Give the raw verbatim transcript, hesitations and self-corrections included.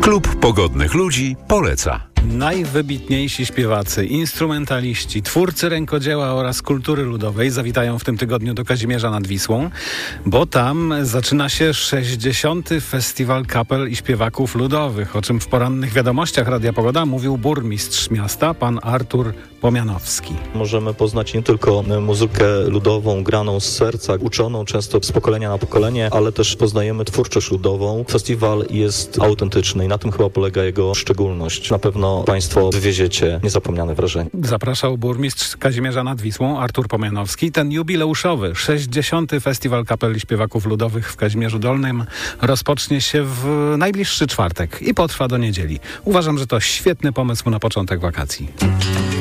Klub Pogodnych Ludzi poleca. Najwybitniejsi śpiewacy, instrumentaliści, twórcy rękodzieła oraz kultury ludowej zawitają w tym tygodniu do Kazimierza nad Wisłą, bo tam zaczyna się sześćdziesiąty Festiwal Kapel i Śpiewaków Ludowych, o czym w porannych wiadomościach Radia Pogoda mówił burmistrz miasta, pan Artur Pomianowski. Możemy poznać nie tylko muzykę ludową, graną z serca, uczoną często z pokolenia na pokolenie, ale też poznajemy twórczość ludową. Festiwal jest autentyczny i na tym chyba polega jego szczególność. Na pewno Państwo wywieziecie niezapomniane wrażenie. Zapraszał burmistrz Kazimierza nad Wisłą, Artur Pomianowski. Ten jubileuszowy, sześćdziesiąty Festiwal Kapel i Śpiewaków Ludowych w Kazimierzu Dolnym rozpocznie się w najbliższy czwartek i potrwa do niedzieli. Uważam, że to świetny pomysł na początek wakacji.